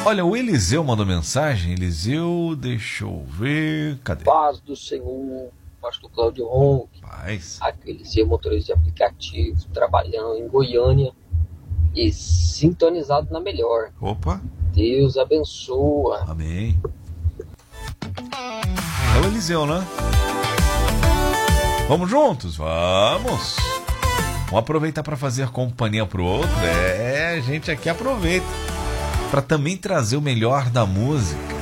Olha, o Eliseu mandou mensagem. Eliseu, deixa eu ver. Cadê? Paz do Senhor, pastor Cláudio Ronque. Paz. Aquele seu motorista de aplicativo, trabalhando em Goiânia e sintonizado na melhor. Opa. Deus abençoa. Amém. É o Eliseu, né? Vamos juntos? Vamos! Vamos aproveitar para fazer companhia pro outro. A gente aqui aproveita para também trazer o melhor da música.